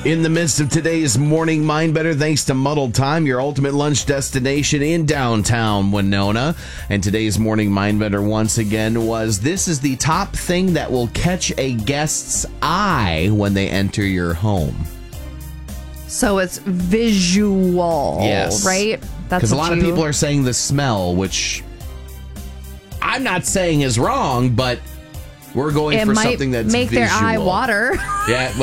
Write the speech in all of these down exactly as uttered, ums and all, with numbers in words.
In the midst of today's morning Mind Better, thanks to Muddled Time, your ultimate lunch destination in downtown Winona. And today's morning Mind Better once again was, this is the top thing that will catch a guest's eye when they enter your home. So it's visual, yes. right? Because a lot you... of people are saying the smell, which I'm not saying is wrong, but we're going it for might something that's make visual. their eye water. Yeah.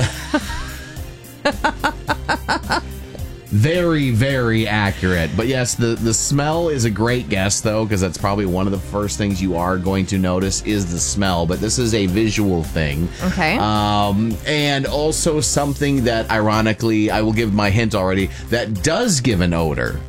Very, very accurate. But yes, the, the smell is a great guess, though, because that's probably one of the first things you are going to notice is the smell. But this is a visual thing. Okay. Um, and also something that, ironically, I will give my hint already, that does give an odor.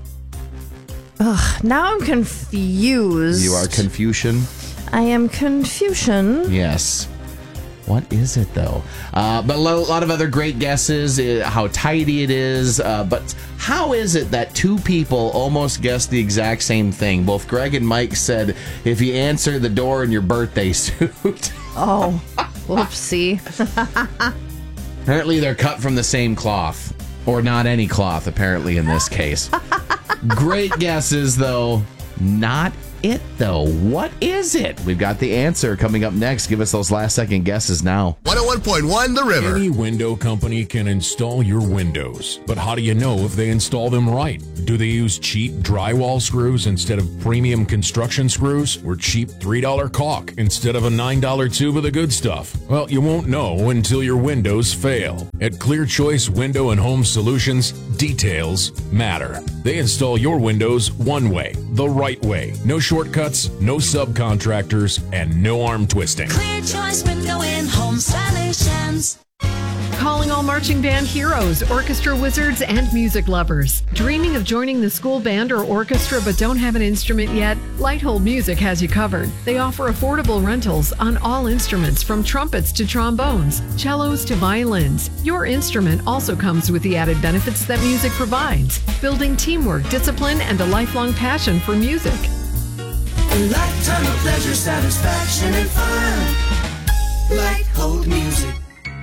Ugh, now I'm confused. You are Confucian? I am Confucian. Yes. What is it, though? Uh, but a lot of other great guesses, uh, how tidy it is. Uh, but how is it that two people almost guessed the exact same thing? Both Greg and Mike said, if you answer the door in your birthday suit. Oh, whoopsie. Apparently they're cut from the same cloth. Or not any cloth, apparently, in this case. Great guesses, though. Not it, though. What is it? We've got the answer coming up next. Give us those last second guesses now. one oh one point one The River. Any window company can install your windows, but how do you know if they install them right? Do they use cheap drywall screws instead of premium construction screws, or cheap three dollar caulk instead of a nine dollar tube of the good stuff? Well, you won't know until your windows fail. At Clear Choice Window and Home Solutions, details matter. They install your windows one way, the right way. No shortcuts, no subcontractors, and no arm twisting. Clear Choice Window and Home Solutions. Calling all marching band heroes, orchestra wizards, and music lovers. Dreaming of joining the school band or orchestra but don't have an instrument yet? Lighthold Music has you covered. They offer affordable rentals on all instruments from trumpets to trombones, cellos to violins. Your instrument also comes with the added benefits that music provides, building teamwork, discipline, and a lifelong passion for music. A lifetime of pleasure, satisfaction, and fun. Lighthold Music.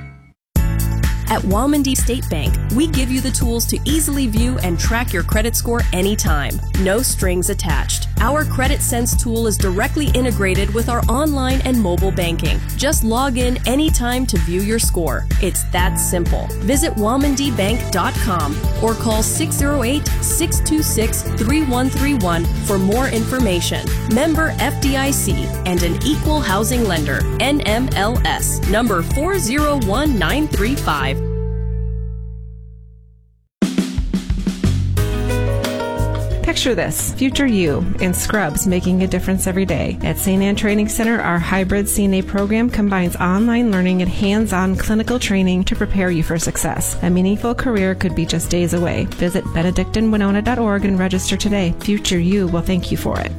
At Walmondie State Bank, we give you the tools to easily view and track your credit score anytime. No strings attached. Our Credit Sense tool is directly integrated with our online and mobile banking. Just log in anytime to view your score. It's that simple. Visit walmondie bank dot com or call six oh eight, six two six, three one three one for more information. Member F D I C and an equal housing lender. N M L S number four zero one nine three five. Picture this, future you in scrubs making a difference every day. At Saint Anne Training Center, our hybrid C N A program combines online learning and hands-on clinical training to prepare you for success. A meaningful career could be just days away. Visit benedictine winona dot org and register today. Future you will thank you for it.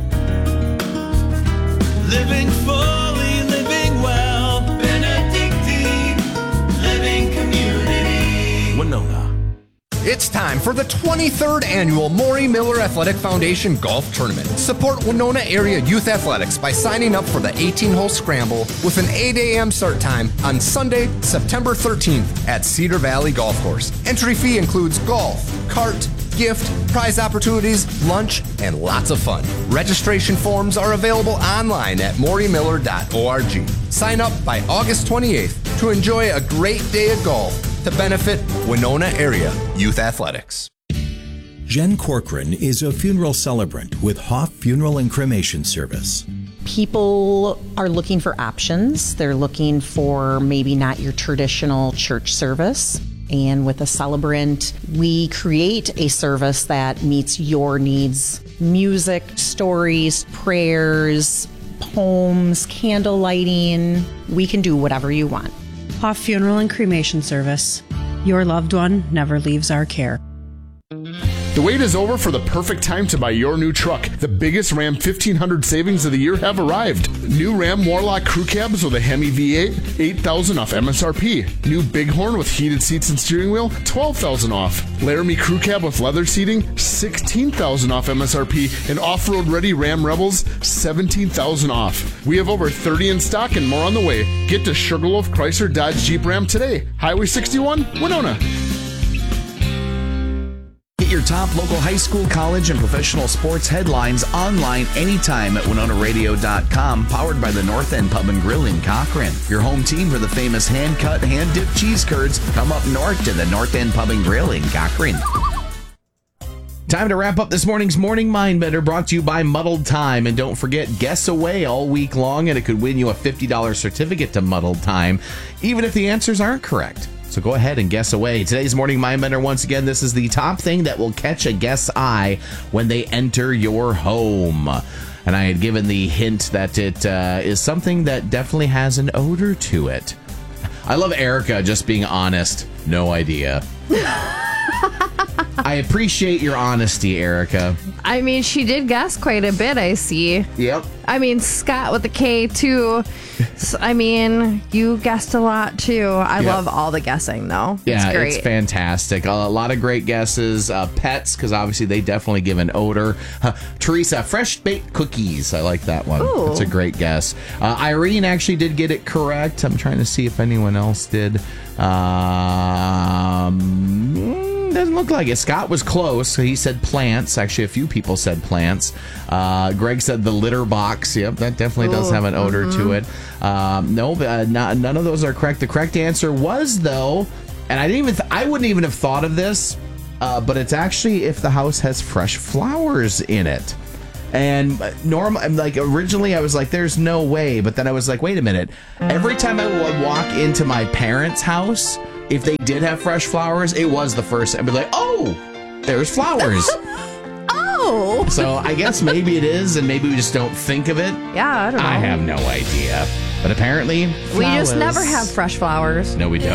Living fully, living well. Benedictine Living Community. Winona. It's time for the twenty-third Annual Maury Miller Athletic Foundation Golf Tournament. Support Winona Area Youth Athletics by signing up for the eighteen-hole scramble with an eight a.m. start time on Sunday, September thirteenth at Cedar Valley Golf Course. Entry fee includes golf, cart, gift, prize opportunities, lunch, and lots of fun. Registration forms are available online at maury miller dot org. Sign up by August twenty-eighth to enjoy a great day of golf to benefit Winona Area Youth Athletics. Jen Corcoran is a funeral celebrant with Hoff Funeral and Cremation Service. People are looking for options. They're looking for maybe not your traditional church service. And with a celebrant, we create a service that meets your needs. Music, stories, prayers, poems, candle lighting. We can do whatever you want. Hoff Funeral and Cremation Service. Your loved one never leaves our care. The wait is over for the perfect time to buy your new truck. The biggest Ram fifteen hundred savings of the year have arrived. New Ram Warlock crew cabs with a Hemi V eight, eight thousand dollars off M S R P. New Bighorn with heated seats and steering wheel, twelve thousand dollars off. Laramie crew cab with leather seating, sixteen thousand dollars off M S R P. And off-road ready Ram Rebels, seventeen thousand dollars off. We have over thirty in stock and more on the way. Get to Sugarloaf Chrysler Dodge Jeep Ram today. Highway sixty-one, Winona. Get your top local high school, college, and professional sports headlines online anytime at winona radio dot com, powered by the North End Pub and Grill in Cochrane. Your home team for the famous hand-cut, hand-dipped cheese curds. Come up north to the North End Pub and Grill in Cochrane. Time to wrap up this morning's Morning Mindbender, brought to you by Muddled Time. And don't forget, guess away all week long, and it could win you a fifty dollars certificate to Muddled Time, even if the answers aren't correct. So go ahead and guess away. Today's Morning Mindbender, once again, this is the top thing that will catch a guest's eye when they enter your home. And I had given the hint that it uh, is something that definitely has an odor to it. I love Erica just being honest. No idea. I appreciate your honesty, Erica. I mean, she did guess quite a bit, I see. Yep. I mean, Scott with the K, too. So, I mean, you guessed a lot, too. I Yep. love all the guessing, though. Yeah, it's great. it's fantastic. A lot of great guesses. Uh, pets, because obviously they definitely give an odor. Uh, Teresa, fresh baked cookies. I like that one. Ooh. That's a great guess. Uh, Irene actually did get it correct. I'm trying to see if anyone else did. Um... Doesn't look like it. Scott was close. He said plants. Actually, a few people said plants. Uh, Greg said the litter box. Yep, that definitely does Ooh, have an odor mm-hmm. to it. Um, no, uh, not, none of those are correct. The correct answer was, though, and I didn't even. Th- I wouldn't even have thought of this, uh, but it's actually if the house has fresh flowers in it. And norm, like originally, I was like, "There's no way," but then I was like, "Wait a minute!" Every time I would walk into my parents' house, if they did have fresh flowers, it was the first. I'd be like, "Oh, there's flowers." Oh. So I guess maybe it is, and maybe we just don't think of it. Yeah, I don't know. I have no idea, but apparently, We just flowers. never have fresh flowers. No, we don't.